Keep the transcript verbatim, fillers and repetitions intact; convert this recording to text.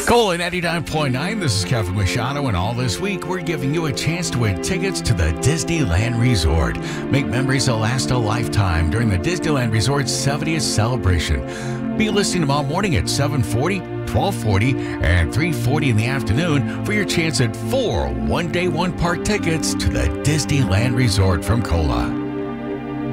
Cola ninety-nine point nine, this is Kevin Machado, and all this week we're giving you a chance to win tickets to the Disneyland Resort. Make memories that last a lifetime during the Disneyland Resort's seventieth celebration. Be listening tomorrow morning at seven forty, twelve forty, and three forty in the afternoon for your chance at four one-day, one-park tickets to the Disneyland Resort from Cola.